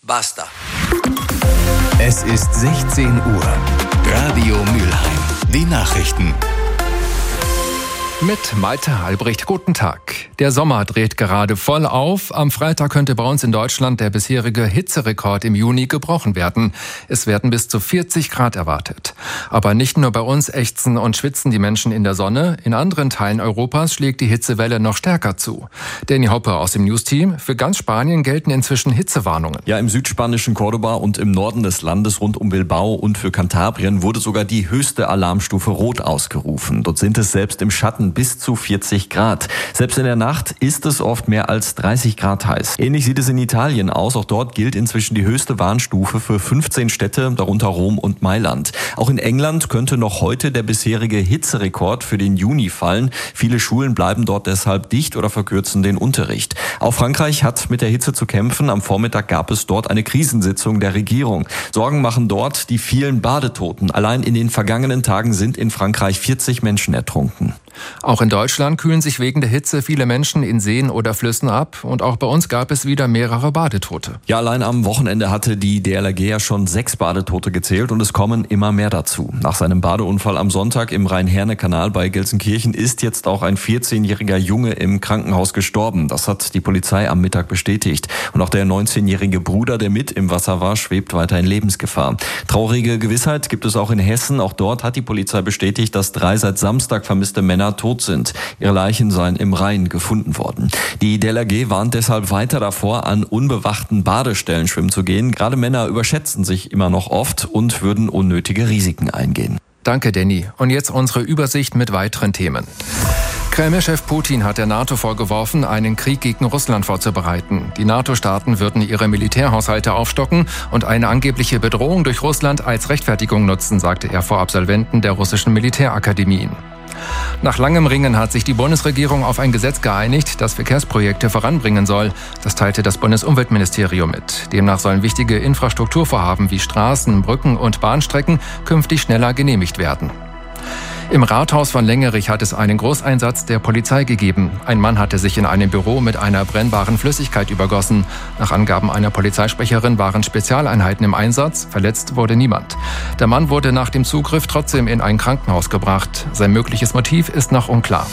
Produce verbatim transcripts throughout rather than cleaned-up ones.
Basta. Es ist sechzehn Uhr. Radio Mülheim. Die Nachrichten. Mit Malte Albrecht, guten Tag. Der Sommer dreht gerade voll auf. Am Freitag könnte bei uns in Deutschland der bisherige Hitzerekord im Juni gebrochen werden. Es werden bis zu vierzig Grad erwartet. Aber nicht nur bei uns ächzen und schwitzen die Menschen in der Sonne. In anderen Teilen Europas schlägt die Hitzewelle noch stärker zu. Danny Hoppe aus dem News-Team. Für ganz Spanien gelten inzwischen Hitzewarnungen. Ja, im südspanischen Cordoba und im Norden des Landes rund um Bilbao und für Kantabrien wurde sogar die höchste Alarmstufe Rot ausgerufen. Dort sind es selbst im Schatten bis zu vierzig Grad. Selbst in der Nacht ist es oft mehr als dreißig Grad heiß. Ähnlich sieht es in Italien aus. Auch dort gilt inzwischen die höchste Warnstufe für fünfzehn Städte, darunter Rom und Mailand. Auch in England könnte noch heute der bisherige Hitzerekord für den Juni fallen. Viele Schulen bleiben dort deshalb dicht oder verkürzen den Unterricht. Auch Frankreich hat mit der Hitze zu kämpfen. Am Vormittag gab es dort eine Krisensitzung der Regierung. Sorgen machen dort die vielen Badetoten. Allein in den vergangenen Tagen sind in Frankreich vierzig Menschen ertrunken. Auch in Deutschland kühlen sich wegen der Hitze viele Menschen in Seen oder Flüssen ab. Und auch bei uns gab es wieder mehrere Badetote. Ja, allein am Wochenende hatte die D L R G ja schon sechs Badetote gezählt und es kommen immer mehr dazu. Nach seinem Badeunfall am Sonntag im Rhein-Herne-Kanal bei Gelsenkirchen ist jetzt auch ein vierzehnjähriger Junge im Krankenhaus gestorben. Das hat die Polizei am Mittag bestätigt. Und auch der neunzehnjährige Bruder, der mit im Wasser war, schwebt weiter in Lebensgefahr. Traurige Gewissheit gibt es auch in Hessen. Auch dort hat die Polizei bestätigt, dass drei seit Samstag vermisste Männer tot sind. Ihre Leichen seien im Rhein gefunden worden. Die D L R G warnt deshalb weiter davor, an unbewachten Badestellen schwimmen zu gehen. Gerade Männer überschätzen sich immer noch oft und würden unnötige Risiken eingehen. Danke, Danny. Und jetzt unsere Übersicht mit weiteren Themen. Kreml-Chef Putin hat der NATO vorgeworfen, einen Krieg gegen Russland vorzubereiten. Die NATO-Staaten würden ihre Militärhaushalte aufstocken und eine angebliche Bedrohung durch Russland als Rechtfertigung nutzen, sagte er vor Absolventen der russischen Militärakademien. Nach langem Ringen hat sich die Bundesregierung auf ein Gesetz geeinigt, das Verkehrsprojekte voranbringen soll. Das teilte das Bundesumweltministerium mit. Demnach sollen wichtige Infrastrukturvorhaben wie Straßen, Brücken und Bahnstrecken künftig schneller genehmigt werden. Im Rathaus von Lengerich hat es einen Großeinsatz der Polizei gegeben. Ein Mann hatte sich in einem Büro mit einer brennbaren Flüssigkeit übergossen. Nach Angaben einer Polizeisprecherin waren Spezialeinheiten im Einsatz. Verletzt wurde niemand. Der Mann wurde nach dem Zugriff trotzdem in ein Krankenhaus gebracht. Sein mögliches Motiv ist noch unklar.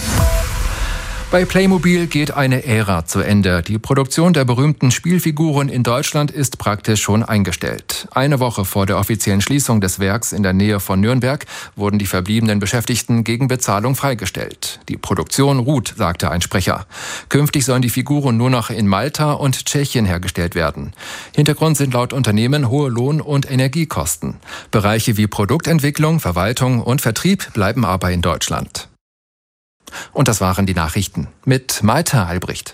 Bei Playmobil geht eine Ära zu Ende. Die Produktion der berühmten Spielfiguren in Deutschland ist praktisch schon eingestellt. Eine Woche vor der offiziellen Schließung des Werks in der Nähe von Nürnberg wurden die verbliebenen Beschäftigten gegen Bezahlung freigestellt. Die Produktion ruht, sagte ein Sprecher. Künftig sollen die Figuren nur noch in Malta und Tschechien hergestellt werden. Hintergrund sind laut Unternehmen hohe Lohn- und Energiekosten. Bereiche wie Produktentwicklung, Verwaltung und Vertrieb bleiben aber in Deutschland. Und das waren die Nachrichten mit Malte Albrecht.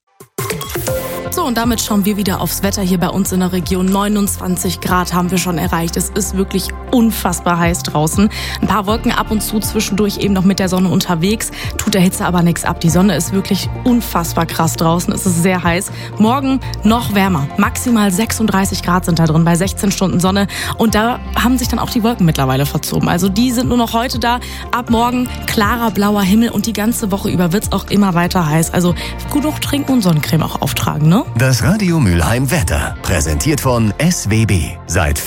So, und damit schauen wir wieder aufs Wetter hier bei uns in der Region. neunundzwanzig Grad haben wir schon erreicht. Es ist wirklich unfassbar heiß draußen. Ein paar Wolken ab und zu, zwischendurch eben noch mit der Sonne unterwegs. Tut der Hitze aber nichts ab. Die Sonne ist wirklich unfassbar krass draußen. Es ist sehr heiß. Morgen noch wärmer. Maximal sechsunddreißig Grad sind da drin bei sechzehn Stunden Sonne. Und da haben sich dann auch die Wolken mittlerweile verzogen. Also die sind nur noch heute da. Ab morgen klarer blauer Himmel und die ganze Woche über wird es auch immer weiter heiß. Also genug trinken und Sonnencreme auch auftragen, ne? Das Radio Mülheim Wetter, präsentiert von S W B. Seit